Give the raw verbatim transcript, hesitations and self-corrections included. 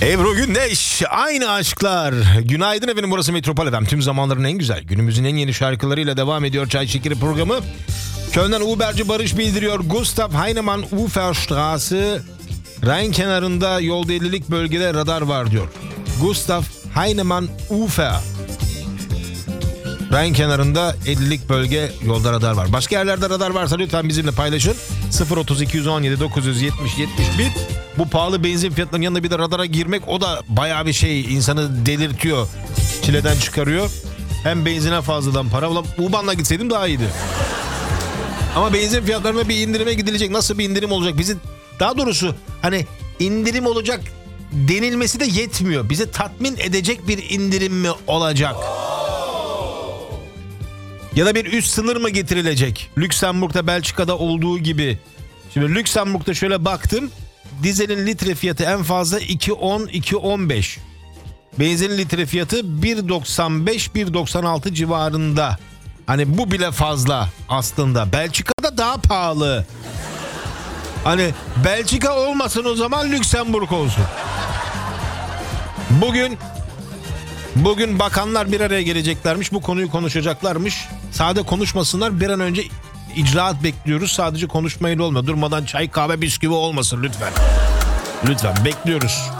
Ebru Gündeş, aynı aşklar. Günaydın efendim, burası Metropol F M. Tüm zamanların en güzel, günümüzün en yeni şarkılarıyla devam ediyor Çay Şekeri programı. Köln'den Uberci Barış bildiriyor. Gustav Heinemann Uferstraße, Rhein kenarında yolda ellilik bölgede radar var diyor. Gustav Heinemann Ufer. Rhein kenarında ellilik bölge yolda radar var. Başka yerlerde radar varsa lütfen bizimle paylaşın. sıfır otuz iki yüz on yedi dokuz yüz yetmiş yetmiş bir. Bu pahalı benzin fiyatlarının yanında bir de radara girmek, o da bayağı bir şey, insanı delirtiyor. Çileden çıkarıyor. Hem benzine fazladan para. Ulan U-Bahn'la gitseydim daha iyiydi. Ama benzin fiyatlarına bir indirime gidilecek. Nasıl bir indirim olacak? Bizi, daha doğrusu hani indirim olacak denilmesi de yetmiyor. Bizi tatmin edecek bir indirim mi olacak? Ya da bir üst sınır mı getirilecek? Lüksemburg'da, Belçika'da olduğu gibi. Şimdi Lüksemburg'da şöyle baktım. Dizelin litre fiyatı en fazla iki on iki on beş. Benzinin litre fiyatı bir doksan beş bir doksan altı civarında. Hani bu bile fazla aslında. Belçika'da daha pahalı. Hani Belçika olmasın o zaman, Lüksemburg olsun. Bugün Bugün bakanlar bir araya geleceklermiş. Bu konuyu konuşacaklarmış. Sade konuşmasınlar, bir an önce icraat bekliyoruz. Sadece konuşmayla olmuyor. Durmadan çay, kahve, bisküvi olmasın lütfen. Lütfen bekliyoruz.